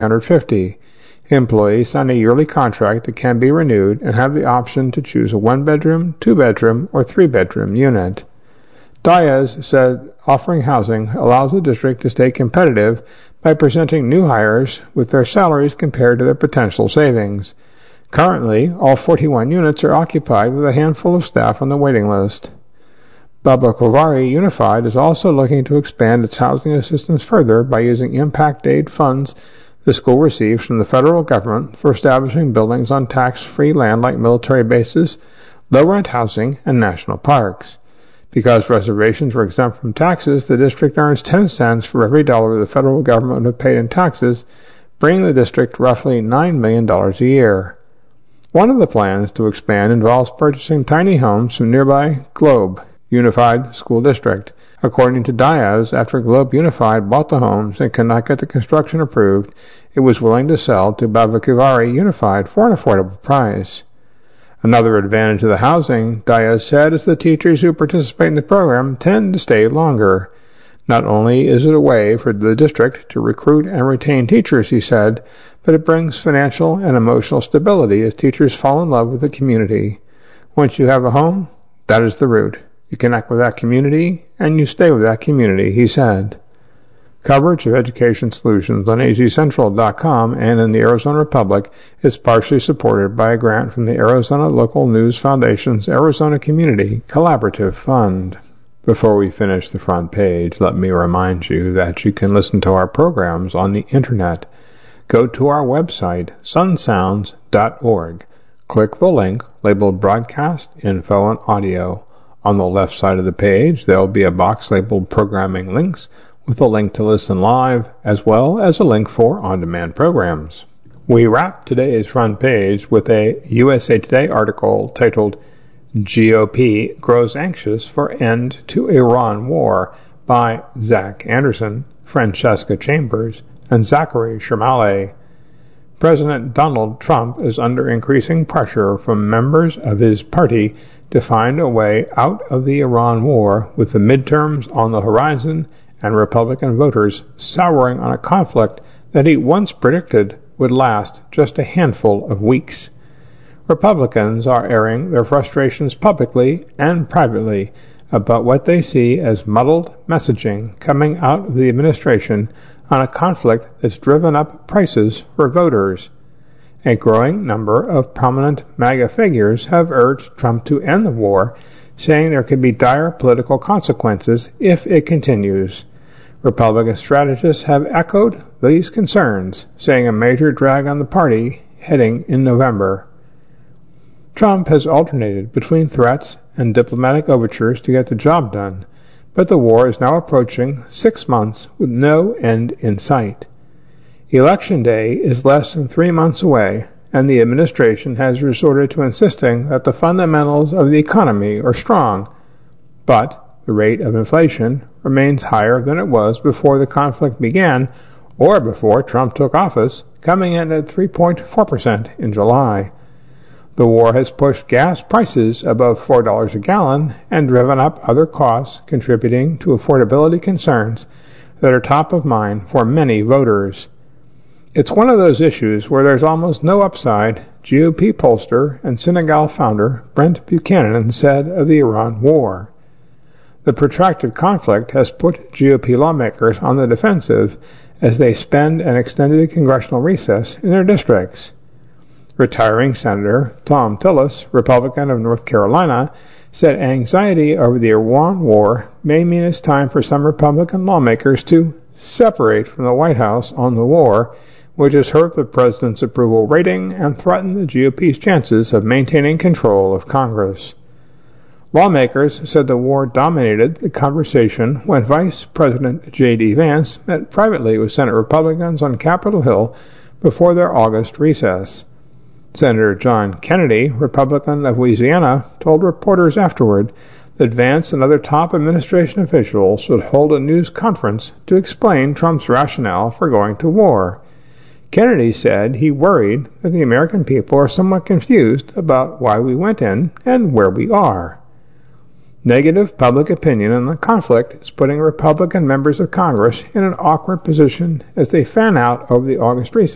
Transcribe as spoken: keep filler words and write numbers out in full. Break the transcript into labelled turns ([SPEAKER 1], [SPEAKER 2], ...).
[SPEAKER 1] hundred fifty. Employees sign a yearly contract that can be renewed and have the option to choose a one-bedroom, two-bedroom, or three-bedroom unit. Diaz said offering housing allows the district to stay competitive by presenting new hires with their salaries compared to their potential savings. Currently, all forty-one units are occupied with a handful of staff on the waiting list. Babacavari Unified is also looking to expand its housing assistance further by using impact aid funds the school receives from the federal government for establishing buildings on tax-free land like military bases, low-rent housing, and national parks. Because reservations were exempt from taxes, the district earns ten cents for every dollar the federal government would have paid in taxes, bringing the district roughly nine million dollars a year. One of the plans to expand involves purchasing tiny homes from nearby Globe Unified School District. According to Diaz, after Globe Unified bought the homes and could not get the construction approved, it was willing to sell to Babacavari Unified for an affordable price. Another advantage of the housing, Diaz said, is the teachers who participate in the program tend to stay longer. Not only is it a way for the district to recruit and retain teachers, he said, but it brings financial and emotional stability as teachers fall in love with the community. Once you have a home, that is the root. You connect with that community, and you stay with that community, he said. Coverage of Education Solutions on A Z Central dot com and in the Arizona Republic is partially supported by a grant from the Arizona Local News Foundation's Arizona Community Collaborative Fund. Before we finish the front page, let me remind you that you can listen to our programs on the Internet. Go to our website, sun sounds dot org. Click the link labeled Broadcast, Info, and Audio. On the left side of the page, there will be a box labeled Programming Links with a link to listen live, as well as a link for on-demand programs. We wrap today's front page with a U S A Today article titled G O P Grows Anxious for End to Iran War by Zach Anderson, Francesca Chambers, and Zachary Shermale. President Donald Trump is under increasing pressure from members of his party to find a way out of the Iran war, with the midterms on the horizon and Republican voters souring on a conflict that he once predicted would last just a handful of weeks. Republicans are airing their frustrations publicly and privately about what they see as muddled messaging coming out of the administration on a conflict that's driven up prices for voters. A growing number of prominent MAGA figures have urged Trump to end the war, saying there could be dire political consequences if it continues. Republican strategists have echoed these concerns, saying a major drag on the party heading in November. Trump has alternated between threats and diplomatic overtures to get the job done, but the war is now approaching six months with no end in sight. Election Day is less than three months away, and the administration has resorted to insisting that the fundamentals of the economy are strong, but the rate of inflation remains higher than it was before the conflict began or before Trump took office, coming in at three point four percent in July. The war has pushed gas prices above four dollars a gallon and driven up other costs, contributing to affordability concerns that are top of mind for many voters. It's one of those issues where there's almost no upside, G O P pollster and Senegal founder Brent Buchanan said of the Iran war. The protracted conflict has put G O P lawmakers on the defensive as they spend an extended congressional recess in their districts. Retiring Senator Thom Tillis, Republican of North Carolina, said anxiety over the Iran war may mean it's time for some Republican lawmakers to separate from the White House on the war, which has hurt the president's approval rating and threatened the G O P's chances of maintaining control of Congress. Lawmakers said the war dominated the conversation when Vice President J D Vance met privately with Senate Republicans on Capitol Hill before their August recess. Senator John Kennedy, Republican of Louisiana, told reporters afterward that Vance and other top administration officials would hold a news conference to explain Trump's rationale for going to war. Kennedy said he worried that the American people are somewhat confused about why we went in and where we are. Negative public opinion on the conflict is putting Republican members of Congress in an awkward position as they fan out over the August recess.